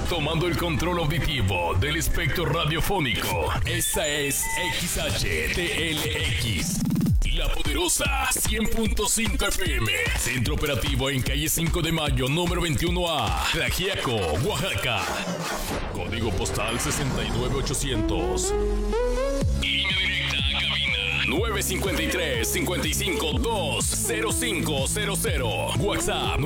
Tomando el control auditivo del espectro radiofónico. Esta es XHTLX. La Poderosa 100.5 FM. Centro operativo en calle 5 de Mayo, número 21A. Tlaxiaco, Oaxaca. Código postal 69800. Línea directa a cabina 953-55-20500. WhatsApp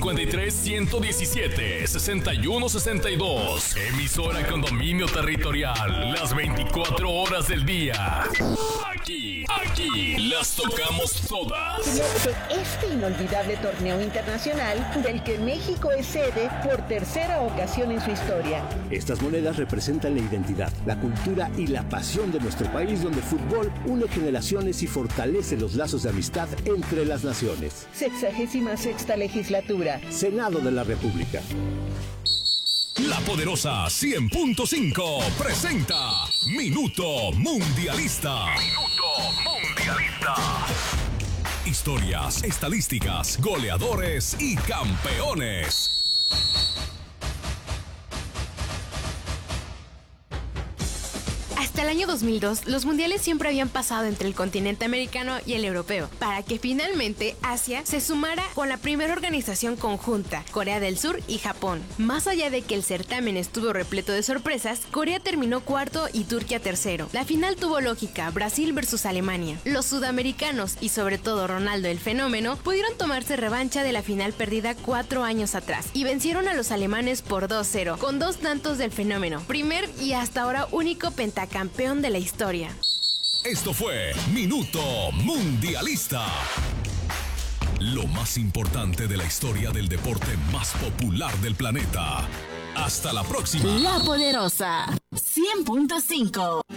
953-117-6162. Emisora con dominio territorial las 24 horas del día. Aquí las tocamos todas. De este inolvidable torneo internacional del que México es sede por tercera ocasión en su historia. Estas monedas representan la identidad, la cultura y la pasión de nuestro país, donde el fútbol une generaciones y fortalece los lazos de amistad entre las naciones. 66ª legislatura. Senado de la República. La Poderosa 100.5 presenta Minuto Mundialista. Historias, estadísticas, goleadores y campeones. Hasta el año 2002, los mundiales siempre habían pasado entre el continente americano y el europeo, para que finalmente Asia se sumara con la primera organización conjunta, Corea del Sur y Japón. Más allá de que el certamen estuvo repleto de sorpresas, Corea terminó cuarto y Turquía tercero. La final tuvo lógica, Brasil versus Alemania. Los sudamericanos y sobre todo Ronaldo el Fenómeno pudieron tomarse revancha de la final perdida 4 años atrás y vencieron a los alemanes por 2-0, con 2 tantos del Fenómeno, primer y hasta ahora único pentacampeón de la historia. Esto fue Minuto Mundialista. Lo más importante de la historia del deporte más popular del planeta. Hasta la próxima. La Poderosa 100.5.